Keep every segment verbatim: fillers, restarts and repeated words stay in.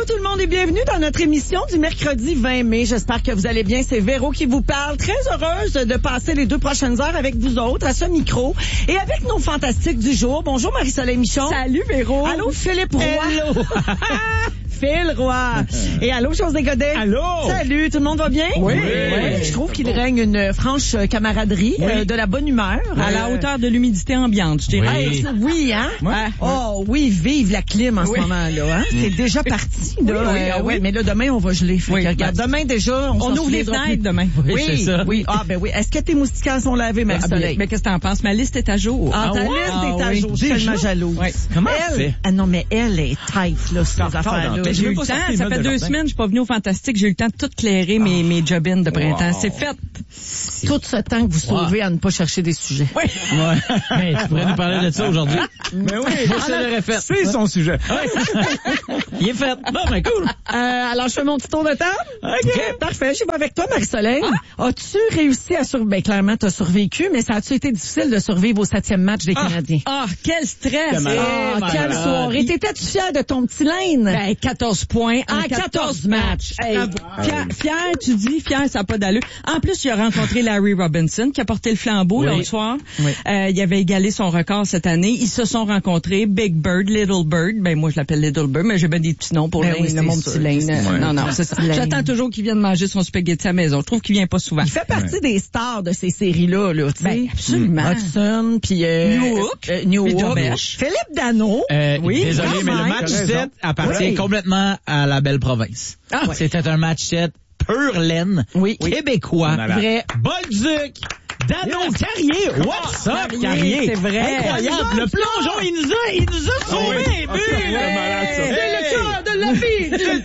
tout le monde et bienvenue dans notre émission du mercredi vingt mai. J'espère que vous allez bien. C'est Véro qui vous parle. Très heureuse de passer les deux prochaines heures avec vous autres à ce micro et avec nos fantastiques du jour. Bonjour Marie-Soleil Michon. Salut Véro. Allô Philippe Roy. Hello. Phil Roy. Et allô José Godet. Allô. Salut, tout le monde va bien? Oui. oui. oui. Je trouve qu'il règne une franche camaraderie, oui. euh, de la bonne humeur. À euh... la hauteur de l'humidité ambiante, je dirais. Oui, oui hein? Ouais. Oh oui, vive la clim en oui. ce moment-là. Hein? C'est déjà parti. Là. Oui, oui, euh, oui. Mais là, demain, on va geler. Fait oui. que, regarde, demain déjà, on, on ouvre les fenêtres demain. Oui, oui, c'est ça. Oui. Ah ben oui. Est-ce que tes moustiquaires sont lavés, Marie-Soleil? Mais qu'est-ce que t'en penses? Ma liste est à jour. Ah, ta ah, liste ah, est à oui. jour. Je suis tellement jalouse. Oui. Comment elle fait? Ah non, mais elle est tight, là, ces affaires-là. J'ai eu le temps. Ça fait deux semaines, je suis pas venue au Fantastique. J'ai eu le temps de tout clairer mes, mes job-ins de printemps. Wow. C'est fait. Tout ce temps que vous sauvez wow. à ne pas chercher des sujets. Oui. Ouais. Mais tu pourrais nous parler de ça aujourd'hui. Mais oui, je l'aurais fait. C'est son sujet. Il est fait. Bon, ben cool. Euh, alors, je fais mon petit tour de table. OK. okay. Parfait. Je vais avec toi, Marie-Soleil. Ah. As-tu réussi à survivre? Ben, clairement, t'as survécu, mais ça a-tu été difficile de survivre au septième match des ah. Canadiens? Ah, quel stress! Ah, ah quelle soirée! T'étais-tu fière de ton petit laine? Ben, quatorze points en ah, quatorze matchs. Hey, ah, fier, fier, tu dis, fier, ça n'a pas d'allure. En plus, il a rencontré Larry Robinson, qui a porté le flambeau oui. l'autre soir. Oui. Euh, il avait égalé son record cette année. Ils se sont rencontrés. Big Bird, Little Bird. Ben, moi, je l'appelle Little Bird, mais j'ai bien des petits noms pour ben oui, mon petit Lane. Ouais. Non, non, c'est ça. J'attends toujours qu'il vienne manger son spaghetti à la maison. Je trouve qu'il vient pas souvent. Il fait partie ouais. des stars de ces séries-là, là, tu sais. Ben, absolument. Hudson, puis euh, New Hook. Euh, New Hook. Philippe Dano. Euh, oui. Désolé, mais le match sept appartient oui. complètement à la belle province. Ah, ouais. C'était un match sept pur laine. Oui. Québécois. Vrai. Bolduc. Dano yes. Carrier, what's up, Carrier? C'est vrai. Incroyable. Le plongeon, il nous a, il nous a sauvé. Oh, oui. C'est le cœur de la vie du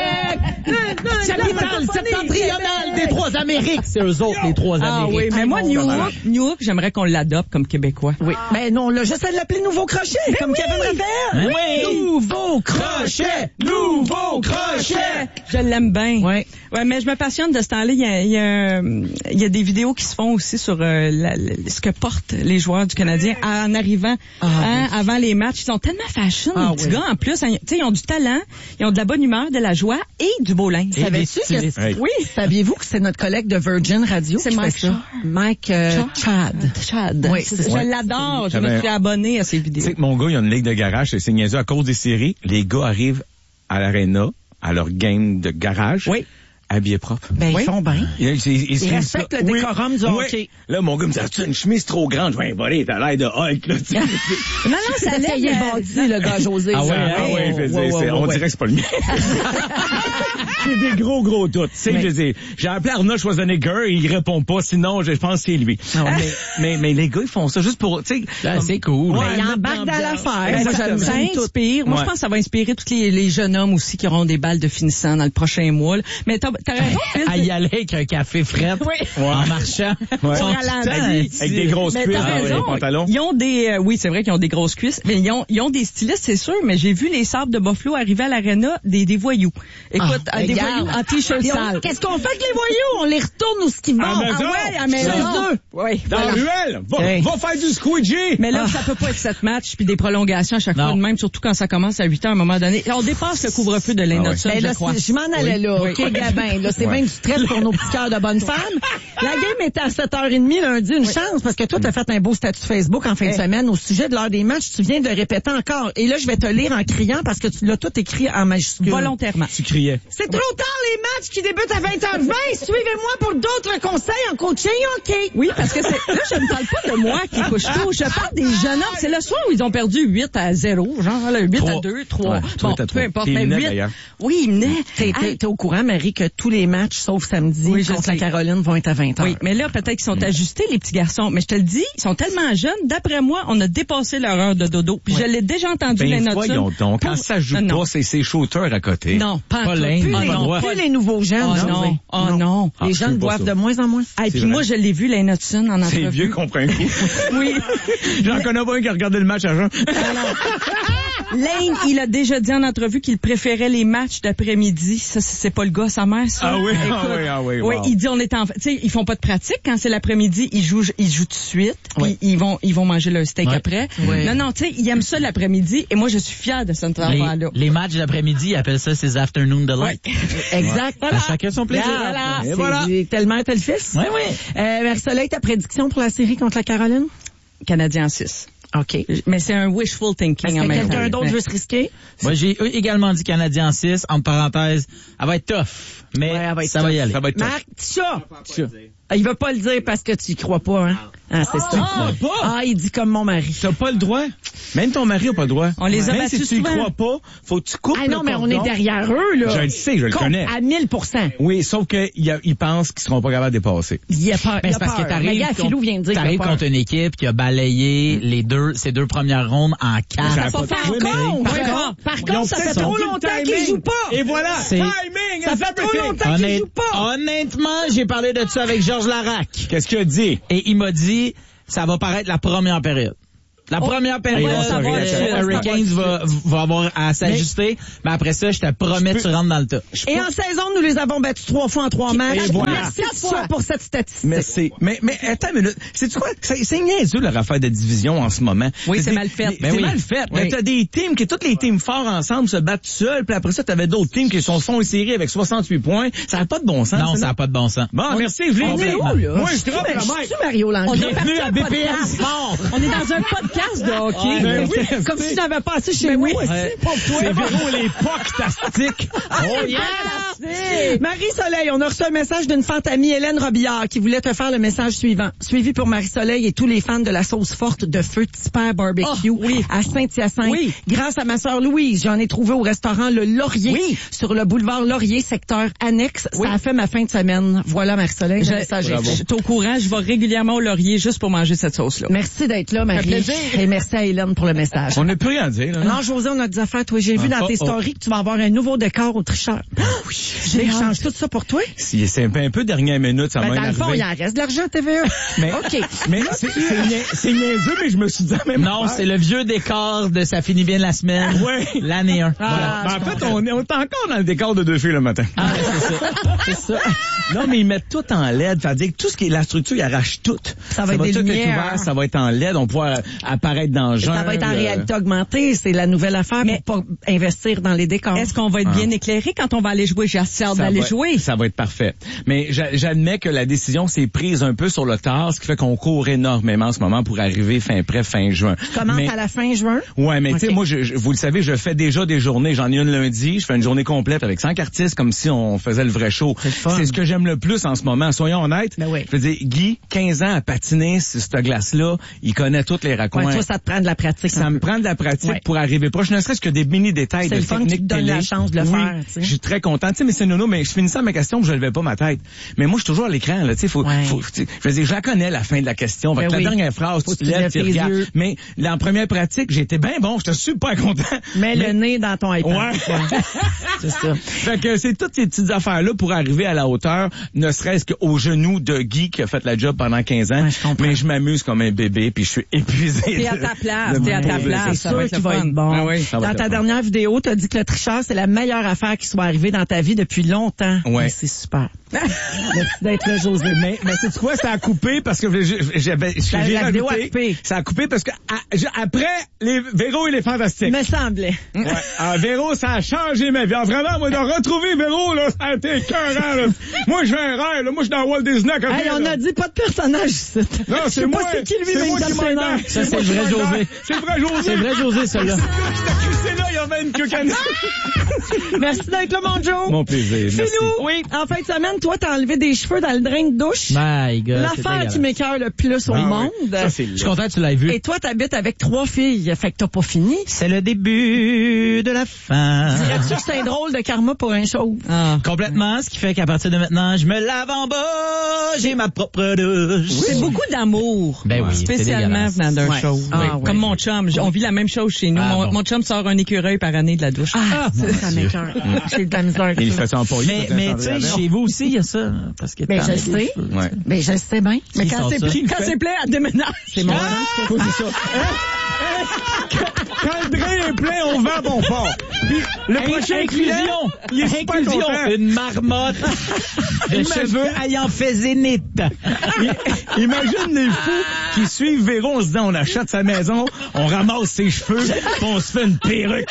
Québec. Capitale septentrionale des trois Amériques. C'est eux autres, les trois ah, Amériques. Oui, mais moi, New Hook, New Hook, j'aimerais qu'on l'adopte comme Québécois. Oui. Mais non, là, j'essaie de l'appeler Nouveau Crochet, mais comme oui. Kevin Raphaël. Oui. Nouveau Crochet. Nouveau Crochet. Je l'aime bien. Oui. Ouais, mais je me passionne de ce temps-là. Il y a, il y a, il y a des vidéos qui se font aussi sur euh, la, la, ce que portent les joueurs du Canadien en arrivant, ah, hein, oui. avant les matchs. Ils sont tellement fashion, ah, les petits oui. gars, en plus. Hein, ils ont du talent, ils ont de la bonne humeur, de la joie et du beau linge. Savais-tu que... Oui. Saviez-vous que c'est notre collègue de Virgin Radio c'est qui Mike fait ça? Mike euh, Chad. Chad. Oui, c'est, je ouais. l'adore. Je me suis abonné à ses vidéos. Tu sais que mon gars, il y a une ligue de garage, c'est niaiseux. À cause des séries, les gars arrivent à l'aréna, à leur game de garage. Oui. Habillés propres. Ben, oui. ils font bien. Ils, ils, ils, ils respectent le décorum oui. du hockey. Oui. Là, mon gars me dit, as-tu une chemise trop grande? Je vais voler, t'as l'air de Hulk, là. non, non, ça lève. Il est bâti, le gars José. Ah ouais, ah ouais, ouais, ouais, ouais, ouais on ouais. dirait que c'est pas le mien. C'est des gros, gros doutes. Tu sais, je dis, j'ai appelé Arnold Schwarzenegger et il répond pas, sinon, je pense que c'est lui. Non, mais, mais, mais les gars, ils font ça juste pour, tu sais. C'est cool. Ouais, ils embarquent dans l'affaire. Moi, j'aime ça. Inspire. Moi, je pense que ça va inspirer tous les, les jeunes hommes aussi qui auront des balles de finissant dans le prochain mois. Là. Mais t'as, t'as raison, Phil. À y aller avec un café frais oui. en marchant. Ouais. Avec, avec des grosses mais cuisses dans les pantalons. Ils ont des, euh, oui, c'est vrai qu'ils ont des grosses cuisses, mais ils ont, ils ont des stylistes, c'est sûr, mais j'ai vu les Sabres de Buffalo arriver à l'aréna des, des voyous. Écoute, ah, des voyous en t-shirt sale. Qu'est-ce qu'on fait avec les voyous? On les retourne où ce qu'ils vont. Ah, ah ouais, à maison. Oui. Dans voilà. la ruelle. Va, hey. va faire du squidgy. Mais là, ah. ça peut pas être sept matchs puis des prolongations à chaque non. fois de même, surtout quand ça commence à huit heures à un moment donné. On dépasse le couvre-feu de Lane Hudson, ah ouais. je là, crois. Je m'en allais oui. là, oui. OK, Gabin. Là, c'est ouais. bien du stress pour nos petits cœurs de bonne femme. La game était à sept heures trente lundi, une oui. chance, parce que toi, t'as fait un beau statut Facebook en fin de semaine au sujet de l'heure des matchs. Tu viens de répéter encore. Et là, je vais te lire en criant parce que tu l'as tout écrit en majuscule. Volontairement. Tu criais. C'est trop tard les matchs qui débutent à vingt heures vingt. Suivez-moi pour d'autres conseils en coaching hockey. Oui, parce que c'est, là, je ne parle pas de moi qui couche tôt. Je parle des jeunes hommes. C'est le soir où ils ont perdu huit à zéro, genre, là, huit à deux, trois. Ouais, bon, peu importe, mais huit. Oui, il menait. T'es, t'es, t'es au courant, Marie, que tous les matchs, sauf samedi, oui, contre la Caroline, vont être à vingt heures. Oui, mais là, peut-être qu'ils sont mmh. ajustés, les petits garçons. Mais je te le dis, ils sont tellement jeunes. D'après moi, on a dépassé leur heure de dodo. Puis oui. je l'ai déjà entendu, les notes. Voyons donc, quand ça joue pas, c'est ces shooters à côté. Non, pas, pas les, plus, non, plus les nouveaux jeunes. Oh non, oh non. non. Les jeunes boivent de moins en moins. Ah, et puis moi, je l'ai vu, les Hudson, en entrevue. C'est vieux qu'on prend un coup. Oui. J'en connais pas un qui a regardé le match à jeun. Lane, il a déjà dit en entrevue qu'il préférait les matchs d'après-midi. Ça, c'est pas le gars, sa mère, ça. Ah oui, Écoute, ah oui, ah oui. Oui, Wow. il dit on est en, tu sais, ils font pas de pratique quand c'est l'après-midi, ils jouent, ils jouent tout de suite, Oui. puis ils vont, ils vont manger leur steak Ouais. après. Oui. Non, non, tu sais, ils aiment ça l'après-midi, et moi je suis fière de cette Les, affaire-là. les matchs d'après-midi, ils appellent ça ces afternoon delight. Exact. À chacun son plaisir. Voilà. Et C'est voilà. tellement tel fils. Oui, oui. Euh, Marie-Soleil, ta prédiction pour la série contre la Caroline? Canadien six. OK. Est-ce Mais c'est un wishful thinking en que même temps. quelqu'un d'autre Mais- veut se risquer? Moi, j'ai également dit Canadien en six, entre parenthèses. Elle va être tough, mais Ouais, elle va être ça tough. va y aller. Ça va être tough. Marc, ça! Ça. Ah, il veut pas le dire parce que tu y crois pas, hein? Ah, c'est ça. crois pas? Ah, il dit comme mon mari. T'as pas le droit. Même ton mari a pas le droit. On les a Même battus si tu y souvent. crois pas, faut que tu coupes Ah non, le mais on cordon. est derrière eux, là. Je le sais, je le Compte connais. À mille pour cent. Oui, sauf qu'ils pensent qu'ils seront pas capables de dépasser. Il a peur. Mais il a c'est parce peur. que t'arrives, Mais gars, Philou vient de dire qu'il a t'arrives peur. contre une équipe qui a balayé les deux, ces deux premières rondes en quatre. Ça a Par pas- contre, Oui, mais- par Ouais, contre, par Ils ont contre, ça peut-être fait trop sorti le longtemps timing. qu'ils jouent pas. Et voilà, C'est- timing Ça is fait trop everything. longtemps qu'ils Honnête- jouent pas. Honnêtement, j'ai parlé de ça avec Georges Larac. Qu'est-ce qu'il a dit? Et il m'a dit, ça va paraître la première période. La première période, ils vont savoir, euh, ils vont Hurricanes va, va avoir à s'ajuster, mais après ça, je te promets, tu rentres dans le tas. Et en saison, nous les avons battus trois fois en trois matchs. Et voilà. Merci à toi pour cette statistique. Merci. Mais, mais, attends une minute. C'est quoi? C'est, c'est niaiseux, leur affaire de division en ce moment. Oui, c'est des- mal fait. des- Ben c'est oui. mal fait. Oui. Mais t'as des teams qui, toutes les teams forts ensemble se battent seuls, puis après ça, t'avais d'autres teams qui sont font une série avec soixante-huit points. Ça n'a pas de bon sens. Non, ça là. n'a pas de bon sens. Bon, merci, je l'ai On est dit. où, là? Moi, je trappe la Je main. suis Mario Langlois. Bienvenue à B P M Sport. On est dans un podcast de hockey. Ben oui. Comme si j'avais pas assez chez Ben nous. oui. aussi, pour toi. C'est Véro les pocs Oh yes! Marie-Soleil, on a reçu un message d'une fantamie, Hélène Robillard, qui voulait te faire le message suivant. Suivi pour Marie-Soleil et tous les fans de la sauce forte de Feu Tipper Barbecue Oh, oui. à Saint-Hyacinthe. Oui. Grâce à ma sœur Louise, j'en ai trouvé au restaurant Le Laurier Oui. sur le boulevard Laurier, secteur annexe. Oui. Ça a fait ma fin de semaine. Voilà, Marie-Soleil, Je, le message est je- fait. je suis au courant, je vais régulièrement au Laurier juste pour manger cette sauce-là. Merci d'être là, Marie. plaisir. Et merci à Hélène pour le message. On n'a plus rien à dire, là. Non, José, on a des affaires. Toi, j'ai vu dans oh, tes oh. stories que tu vas avoir un nouveau décor au tricheur. Oui. J'ai change tout ça pour toi. Si c'est un peu, un peu dernière minute, ça Ben, m'a dans le fond, il énervé. en reste de l'argent à T V A. Mais, OK. mais c'est, c'est, nia- c'est niaiseux, mais je me suis dit la même Non, affaire. c'est le vieux décor de Ça finit bien la semaine. Ouais. L'année un. Ah, Ben, en fait, on est, on est encore dans le décor de deux filles le matin. Ah, c'est ça. C'est ça. Non, mais ils mettent tout en L E D. Ça veut dire que tout ce qui est la structure, ils arrachent tout. Ça va être des tout lumières. être ouvert, ça va être en L E D. On pourra apparaître dans le genre. Ça va être en réalité augmentée. C'est la nouvelle affaire Mais- pour pas investir dans les décors. Est-ce qu'on va être bien éclairé quand on va aller jouer? J'ai assez hâte Ça d'aller va- jouer. Ça va être parfait. Mais j'a- j'admets que la décision s'est prise un peu sur le tard, ce qui fait qu'on court énormément en ce moment pour arriver fin prêt, fin juin. Commence Mais- à la fin juin? Ouais, mais tu sais, Ok. moi, je, je- vous le savez, je fais déjà des journées. J'en ai une lundi, je fais une journée complète avec cinq artistes comme si on faisait le vrai show. C'est le fun. C'est ce que j'aime le plus en ce moment. Soyons honnêtes. Ben oui. Je veux dire, Guy, quinze ans à patiner sur cette glace-là, il connaît toutes les raccoins. Ouais, toi, ça te prend de la pratique. Ça un me peu. prend de la pratique Ouais. pour arriver proche, ne serait-ce que des mini-détails C'est de le fun technique qui te donne télé. la chance de le Oui, faire, tu sais. je suis très content. Tu sais, mais c'est nono, mais je finissais ma question, je levais pas ma tête. Mais moi, je suis toujours à l'écran, là, tu sais, faut, Ouais. faut, tu sais, je veux dire, je la connais, la fin de la question. Fait Ben que oui. la dernière phrase, Faut tu que te tu lèves, lèves tu tes regardes. yeux. Mais, là, en première pratique, j'étais bien bon, j'étais super content. Mets le nez dans ton iPad. Ouais. C'est ça. Fait que c'est toutes ces petites affaires-là pour arriver à la hauteur, ne serait-ce qu'au genou de Guy qui a fait la job pendant quinze ans. Ouais, je comprends. mais je m'amuse comme un bébé, puis je suis épuisé. T'es à de- ta place, de t'es à ta me- place. C'est ça sûr va être qu'il le va fun. être bon. Ah oui. Ça va Dans être ta le fun. dernière vidéo, tu as dit que le tricheur, c'est la meilleure affaire qui soit arrivée dans ta vie depuis longtemps. Ouais. Et c'est super. Merci d'être là, José. Mais, mais c'est quoi, ça a coupé parce que j'ai- j'avais, La- j'ai la vidéo a rajouté, coupé. ça a coupé parce que à- j'- après les Véro il est fantastique. Me semblait. Ouais. Ah, Véro, ça a changé ma vie. Ah, vraiment, moi, de retrouver Véro, là, ça a été écœurant, là. Moi, je fais un rêve, là. Moi, je suis dans Walt Disney à côté, Hey, on là. a dit pas de personnage ici. Non, Je c'est sais moi. pas c'est qui lui, c'est mais moi il qui donne m'en son nom. Ça, c'est le vrai José. C'est le vrai José. C'est le vrai José, celui-là. C'est là, il y avait une coquine. Merci d'être là, mon Joe. Mon plaisir, merci. Philou, oui. En fin de semaine, toi, t'as enlevé des cheveux dans le drain de douche. My God. c'est L'affaire dégueulasse. qui m'écœure le plus au Ah, monde. oui. Ça, c'est Je suis content que tu l'aies vu. Et toi, t'habites avec trois filles. Fait que t'as pas fini. C'est le début de la fin. Dirais-tu que c'est un drôle de karma pour un show? Ah. Complètement, ce qui fait qu'à partir de maintenant, je me lave en bas, j'ai ma propre douche. C'est beaucoup d'amour. Ben oui, c'est Spécialement dégueulasse. venant d'un Ouais. show. Ah, Oui. ouais. Comme mon chum. On vit la même chose chez nous. Ah, mon, bon. mon chum sort un écureuil par année de la douche. Ah, ça m'écoeure. J'ai de la misère avec Il ça. fait ça en pas. Mais, mais tu sais, chez vous aussi, il y a ça. Parce que Ben, t'en je as sais. des cheveux. Ouais. Ben, je le sais bien. Mais Qui quand sort c'est ça? pla- Qui le quand fait? c'est plein, elle déménage. C'est mon Ah! c'est ça. Quand le drain est plein, on vend bon fort. Puis le prochain client, il est super Inclusion, content. une marmotte de cheveux ayant fait zénith. Imagine les fous qui suivent Véro, on se dit on achète sa maison, on ramasse ses cheveux, puis on se fait une perruque.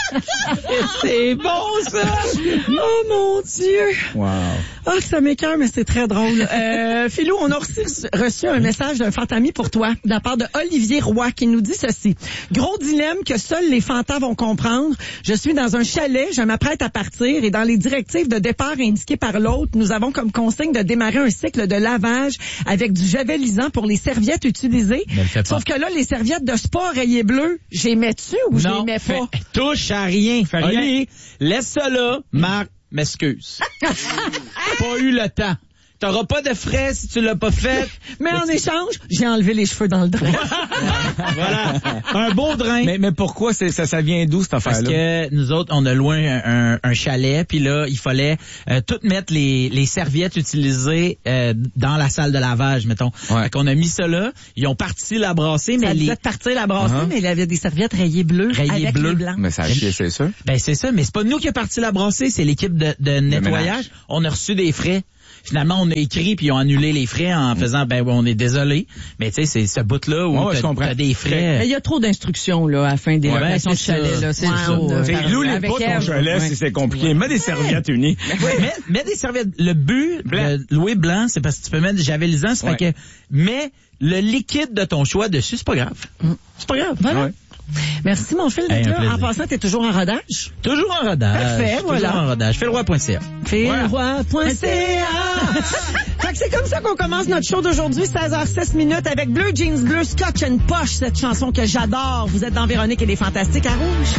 C'est bon, ça! Oh mon Dieu! Wow. Ah, ça m'écoeure, mais c'est très drôle. Euh, Philou, on a reçu, reçu un message d'un fantami pour toi, de la part de Olivier Roy, qui nous dit ceci. Gros dilemme que seuls les fantas vont comprendre. Je suis dans un chalet, je m'apprête à partir, et dans les directives de départ indiquées par l'autre, nous avons comme consigne de démarrer un cycle de lavage avec du javelisant pour les serviettes utilisées. Sauf que là, les serviettes de sport rayées bleues, j'y mets-tu ou je les mets pas? Fait, touche à rien. Fais rien. Oli, laisse ça là. Marc, m'excuse. Pas eu le temps. T'auras pas de frais si tu l'as pas fait. Mais en échange, j'ai enlevé les cheveux dans le drain. Voilà. Un beau drain. Mais, mais pourquoi c'est, ça, ça vient d'où, cette affaire-là? Parce que nous autres, on a loué un, un, un chalet, puis là, il fallait euh, tout mettre les, les serviettes utilisées euh, dans la salle de lavage, mettons. Ouais. Fait qu'on a mis ça là. Ils ont parti la brasser, mais Ça les... disait de partir la brasserie, Uh-huh. mais il avait des serviettes rayées bleues Rayées avec bleues. les blancs. Mais ça a chier, c'est ça. Ben c'est ça, mais c'est pas nous qui a parti la brasser, c'est l'équipe de, de nettoyage. ménage. On a reçu des frais. Finalement, on a écrit puis ils ont annulé les frais en faisant ben on est désolé, mais tu sais c'est ce bout là où Ouais, je t'as, comprends. t'as des Mais frais. il y a trop d'instructions là à la fin des Ouais, locations ben, de c'est chalet ça. là, c'est Ouais, sûr. on- Euh, T'sais, loue les avec pas ton Ève, chalet ouais. si c'est compliqué. Mets des serviettes unies. Ouais, mets, mets des serviettes. Le but Blanc. de louer blanc, c'est parce que tu peux mettre des javelisants, ça Ouais. fait que mets le liquide de ton choix dessus, c'est pas grave. C'est pas grave. Voilà. Ouais. Merci, mon fil Hey, d'être un là. plaisir. En passant, t'es toujours en rodage. Toujours en rodage. Parfait, Toujours voilà. en rodage. Fais le roi point c a. Filroi point c a Fait que c'est comme ça qu'on commence notre show d'aujourd'hui, seize heures six minutes, avec Bleu Jeans Bleu, Scotch and Posh, cette chanson que j'adore. Vous êtes dans Véronique et les Fantastiques à Rouge.